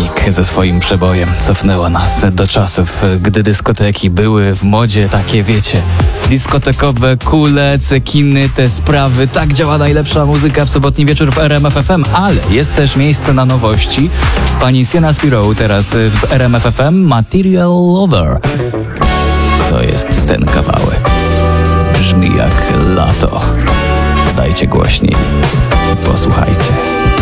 Monik ze swoim przebojem cofnęła nas do czasów, gdy dyskoteki były w modzie, takie wiecie, dyskotekowe, kule, cekiny, te sprawy. Tak działa najlepsza muzyka w sobotni wieczór w RMF FM, ale jest też miejsce na nowości. Pani Sienna Spiro teraz w RMF FM, Material Lover. To jest ten kawałek. Brzmi jak lato. Dajcie głośniej. Posłuchajcie.